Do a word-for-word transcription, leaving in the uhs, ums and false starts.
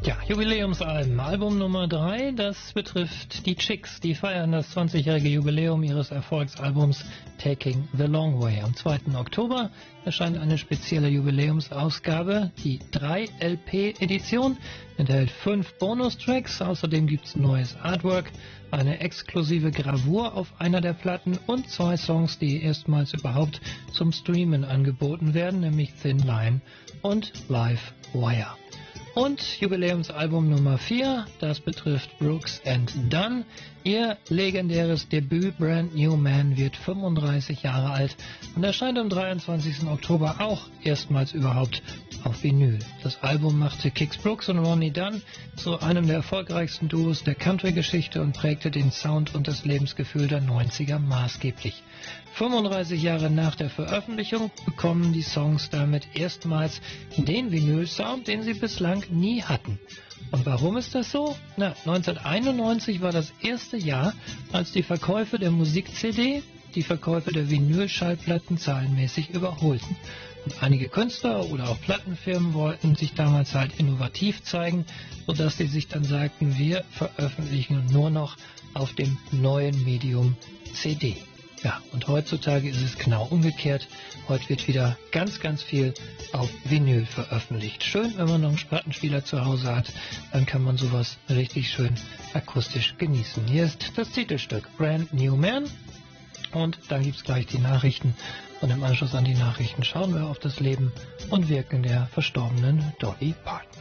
Ja, Jubiläumsalben. Album Nummer drei, das betrifft die Chicks. Die feiern das zwanzigjährige Jubiläum ihres Erfolgsalbums Taking the Long Way. Am zweiten Oktober erscheint eine spezielle Jubiläumsausgabe. Die drei L P-Edition enthält fünf Bonustracks. Außerdem gibt's neues Artwork, eine exklusive Gravur auf einer der Platten und zwei Songs, die erstmals überhaupt zum Streamen angeboten werden, nämlich Thin Line und Live Wire. Und Jubiläumsalbum Nummer vier, das betrifft Brooks and Dunn. Ihr legendäres Debüt Brand New Man wird fünfunddreißig Jahre alt und erscheint am dreiundzwanzigsten Oktober auch erstmals überhaupt auf Vinyl. Das Album machte Kix Brooks und Ronnie Dunn zu einem der erfolgreichsten Duos der Country-Geschichte und prägte den Sound und das Lebensgefühl der neunziger maßgeblich. fünfunddreißig Jahre nach der Veröffentlichung bekommen die Songs damit erstmals den Vinyl-Sound, den sie bislang nie hatten. Und warum ist das so? Na, neunzehnhunderteinundneunzig war das erste Jahr, als die Verkäufe der Musik-C D die Verkäufe der Vinyl-Schallplatten zahlenmäßig überholten. Und einige Künstler oder auch Plattenfirmen wollten sich damals halt innovativ zeigen, sodass sie sich dann sagten, wir veröffentlichen nur noch auf dem neuen Medium C D. Ja, und heutzutage ist es genau umgekehrt. Heute wird wieder ganz, ganz viel auf Vinyl veröffentlicht. Schön, wenn man noch einen Plattenspieler zu Hause hat, dann kann man sowas richtig schön akustisch genießen. Hier ist das Titelstück Brand New Man und dann gibt's gleich die Nachrichten. Und im Anschluss an die Nachrichten schauen wir auf das Leben und Wirken der verstorbenen Dolly Parton.